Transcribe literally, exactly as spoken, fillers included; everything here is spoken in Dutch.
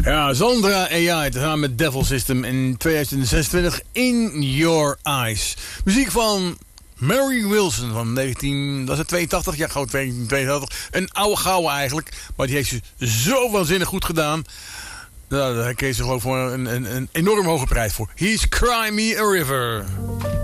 Ja, Zandra A I, te gaan met Devil System in tweeduizend zesentwintig, In Your Eyes. Muziek van Mary Wilson van negentien, dat is tweeëntachtig, ja, gewoon negentien tweeëntachtig. Een oude gouden eigenlijk, maar die heeft ze zo waanzinnig goed gedaan. Nou, daar kreeg ze geloof ik voor een, een, een enorm hoge prijs voor. He's Cry Me a River.